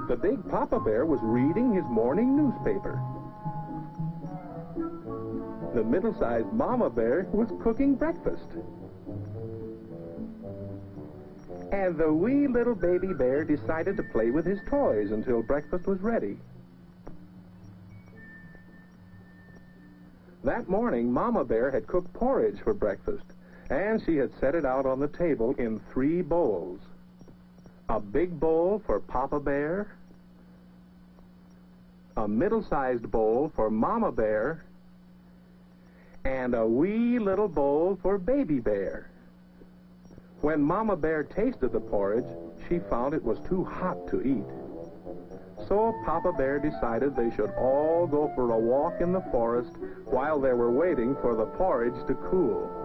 The big Papa Bear was reading his morning newspaper. The middle-sized Mama Bear was cooking breakfast. And the wee little baby bear decided to play with his toys until breakfast was ready. That morning, Mama Bear had cooked porridge for breakfast, and she had set it out on the table in 3 bowls. A big bowl for Papa Bear, a middle-sized bowl for Mama Bear, and a wee little bowl for Baby Bear. When Mama Bear tasted the porridge, she found it was too hot to eat. So Papa Bear decided they should all go for a walk in the forest while they were waiting for the porridge to cool.